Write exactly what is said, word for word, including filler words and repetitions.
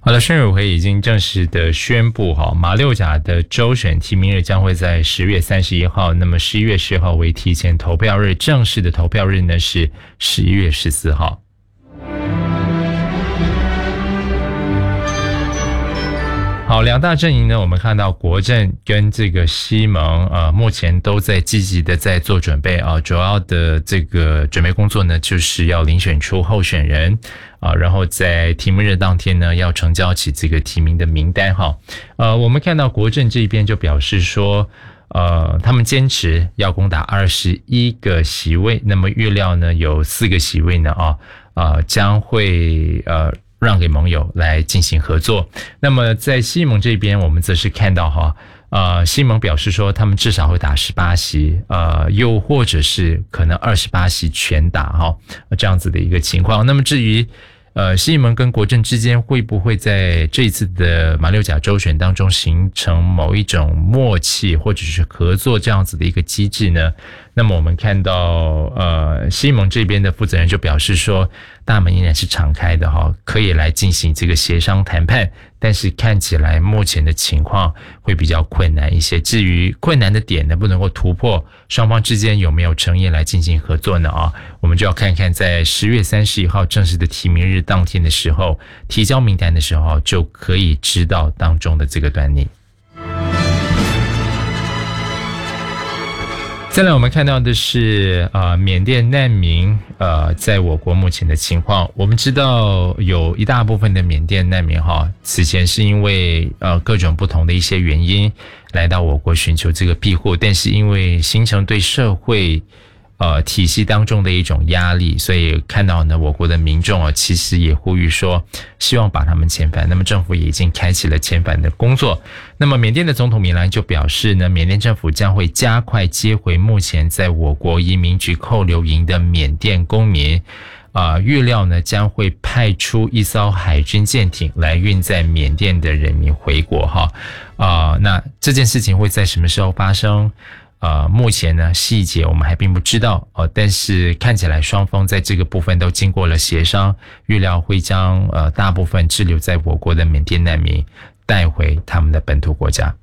好的，选委会已经正式的宣布哈，马六甲的州选提名日将会在十月三十一号，那么十一月十号为提前投票日，正式的投票日呢是十一月十四号。好，两大阵营呢，我们看到国阵跟这个西盟呃，目前都在积极的在做准备啊，主要的这个准备工作呢，就是要遴选出候选人啊，然后在提名日当天呢，要呈交起这个提名的名单哈。呃，我们看到国阵这边就表示说，呃，他们坚持要攻打二十一个席位，那么预料呢，有四个席位呢啊，呃，将会呃。让给盟友来进行合作。那么在西盟这边，我们则是看到哈，呃，西盟表示说他们至少会打十八席，呃，又或者是可能二十八席全打哈，这样子的一个情况。那么至于呃，西盟跟国阵之间会不会在这一次的马六甲州选当中形成某一种默契或者是合作这样子的一个机制呢？那么我们看到呃，西盟这边的负责人就表示说，大门依然是敞开的哈，可以来进行这个协商谈判，但是看起来目前的情况会比较困难一些。至于困难的点能不能够突破，双方之间有没有诚意来进行合作呢？啊，我们就要看看在十月三十一号正式的提名日当天的时候，提交名单的时候，就可以知道当中的这个端倪。再来我们看到的是呃缅甸难民呃在我国目前的情况。我们知道有一大部分的缅甸难民哈，此前是因为呃各种不同的一些原因来到我国寻求这个庇护，但是因为形成对社会呃体系当中的一种压力，所以看到呢我国的民众啊，其实也呼吁说希望把他们遣返，那么政府也已经开启了遣返的工作。那么缅甸的总统米兰就表示呢，缅甸政府将会加快接回目前在我国移民局扣留营的缅甸公民，啊、呃，预料呢将会派出一艘海军舰艇来运载缅甸的人民回国哈。啊、呃，那这件事情会在什么时候发生？呃，目前呢细节我们还并不知道哦、呃，但是看起来双方在这个部分都经过了协商，预料会将呃大部分滞留在我国的缅甸难民带回他们的本土国家。